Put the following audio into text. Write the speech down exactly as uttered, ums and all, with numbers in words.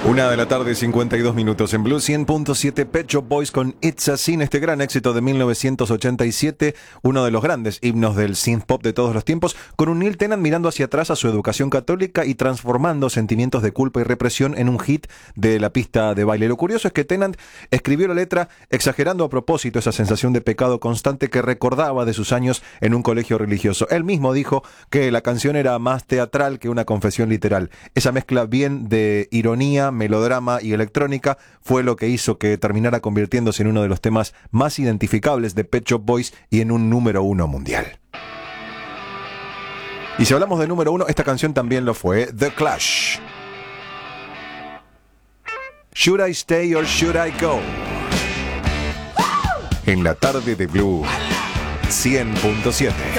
Una de la tarde, cincuenta y dos minutos en Blue cien punto siete. Pet Shop Boys con It's a Sin, este gran éxito de mil novecientos ochenta y siete, uno de los grandes himnos del synth pop de todos los tiempos, con un Neil Tennant mirando hacia atrás a su educación católica y transformando sentimientos de culpa y represión en un hit de la pista de baile. Lo curioso es que Tennant escribió la letra exagerando a propósito esa sensación de pecado constante que recordaba de sus años en un colegio religioso. Él mismo dijo que la canción era más teatral que una confesión literal. Esa mezcla bien de ironía, melodrama y electrónica fue lo que hizo que terminara convirtiéndose en uno de los temas más identificables de Pet Shop Boys y en un número uno mundial. Y si hablamos de número uno, esta canción también lo fue, The Clash. Should I Stay or Should I Go? En la tarde de Blue cien punto siete.